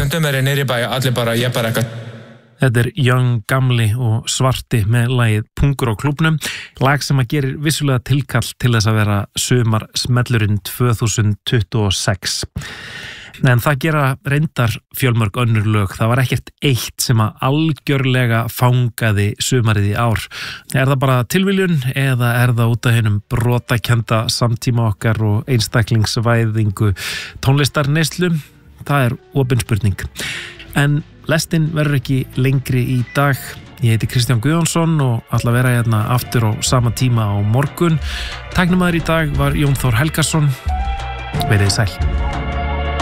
Sendum mér niður í bæ, allir bara, ég bara eitthvað. Þetta Young Gamli og Svarti með lagið Pungur á klúbnum, lag sem að gerir vissulega tilkall til þess að vera sumar smellurinn 2026. En það gera reyndar fjölmörg önnur lög, það var ekkert eitt sem að algjörlega fangaði sumarið í ár. Er það bara tilviljun eða er það út af hinum brotakennda samtíma okkar og einstaklingsvæðingu tónlistarneyslu? Það opin spurning. En lestin verður ekki lengri í dag. Ég heiti Kristján Guðjónsson og ætla að vera hérna aftur á sama tíma á morgun. Tæknimaður í dag var Jón Þór Helgason. Verið sæl.